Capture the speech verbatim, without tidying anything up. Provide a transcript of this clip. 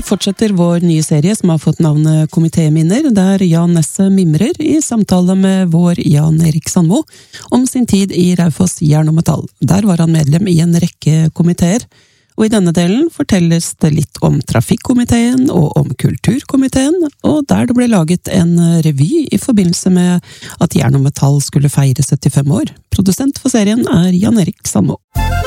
fortsetter vår nye serie som har fått navnet Komitéminner, der Jan Nesse mimrer i samtale med vår Jan Erik Sandmo om sin tid i Raufoss Jern og Metall. Der var han medlem i en rekke komiteer, og i denne delen fortelles det litt om trafikkomiteen og om kulturkomiteen, og der det ble laget en revy i forbindelse med at Jern og Metall skulle feire syttifem år. Produsent for serien er Jan Erik Sandmo.